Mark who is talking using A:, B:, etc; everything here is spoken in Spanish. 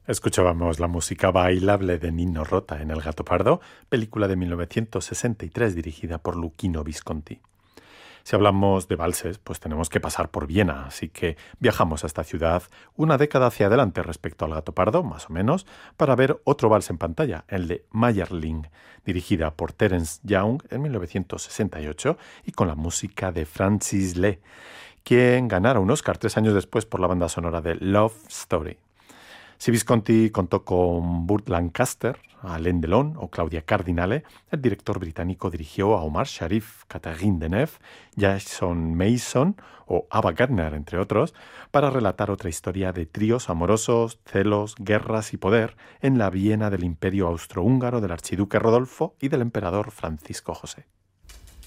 A: Escuchábamos la música bailable de Nino Rota en El gato pardo, película de 1963 dirigida por Luchino Visconti. Si hablamos de valses, pues tenemos que pasar por Viena, así que viajamos a esta ciudad una década hacia adelante respecto al gato pardo, más o menos, para ver otro vals en pantalla, el de Mayerling, dirigida por Terence Young en 1968 y con la música de Francis Lee, quien ganara un Oscar 3 años después por la banda sonora de Love Story. Si Visconti contó con Burt Lancaster, Alain Delon o Claudia Cardinale, el director británico dirigió a Omar Sharif, Catherine Deneuve, Jason Mason o Ava Gardner, entre otros, para relatar otra historia de tríos amorosos, celos, guerras y poder en la Viena del Imperio Austrohúngaro del archiduque Rodolfo y del emperador Francisco José.